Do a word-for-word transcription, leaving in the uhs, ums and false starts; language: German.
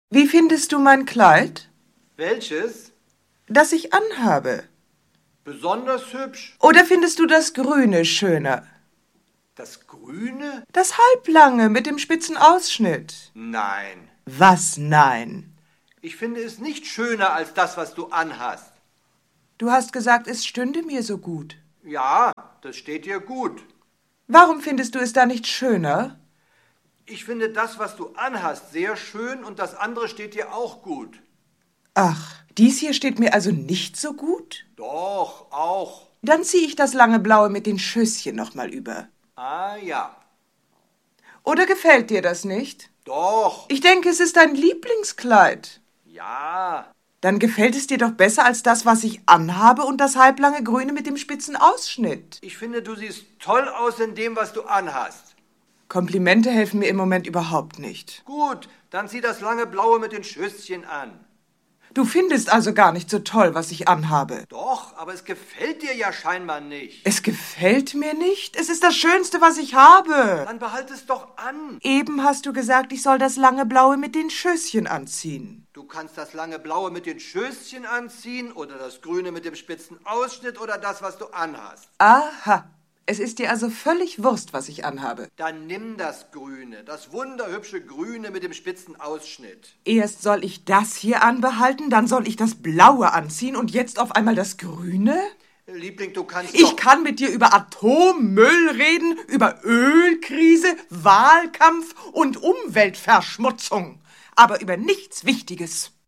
Wie findest du mein Kleid? Welches? Das ich anhabe. Besonders hübsch. Oder findest du das Grüne schöner? Das Grüne? Das Halblange mit dem spitzen Ausschnitt. Nein. Was nein? Ich finde es nicht schöner als das, was du anhast. Du hast gesagt, es stünde mir so gut. Ja, das steht dir gut. Warum findest du es da nicht schöner? Ich finde das, was du anhast, sehr schön und das andere steht dir auch gut. Ach, dies hier steht mir also nicht so gut? Doch, auch. Dann ziehe ich das lange Blaue mit den Schößchen noch mal über. Ah ja. Oder gefällt dir das nicht? Doch. Ich denke, es ist dein Lieblingskleid. Ja. Dann gefällt es dir doch besser als das, was ich anhabe und das halblange Grüne mit dem spitzen Ausschnitt. Ich finde, du siehst toll aus in dem, was du anhast. Komplimente helfen mir im Moment überhaupt nicht. Gut, dann zieh das lange Blaue mit den Schößchen an. Du findest also gar nicht so toll, was ich anhabe. Doch, aber es gefällt dir ja scheinbar nicht. Es gefällt mir nicht? Es ist das Schönste, was ich habe. Dann behalt es doch an. Eben hast du gesagt, ich soll das lange Blaue mit den Schößchen anziehen. Du kannst das lange Blaue mit den Schößchen anziehen oder das Grüne mit dem spitzen Ausschnitt oder das, was du anhast. Aha. Es ist dir also völlig Wurst, was ich anhabe. Dann nimm das Grüne, das wunderhübsche Grüne mit dem spitzen Ausschnitt. Erst soll ich das hier anbehalten, dann soll ich das Blaue anziehen und jetzt auf einmal das Grüne? Liebling, du kannst Ich doch... kann mit dir über Atommüll reden, über Ölkrise, Wahlkampf und Umweltverschmutzung, aber über nichts Wichtiges.